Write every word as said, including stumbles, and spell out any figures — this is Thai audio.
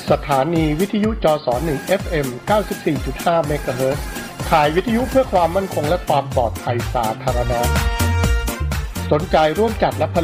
สถานีวิทยุจสหนึ่ง เอฟ เอ็ม เก้าสิบสี่จุดห้า เมกะเฮิรตซ์ขายวิทยุเพื่อความมั่นคงและความปลอดภัยสาธารณะสนใจร่วมจัดและ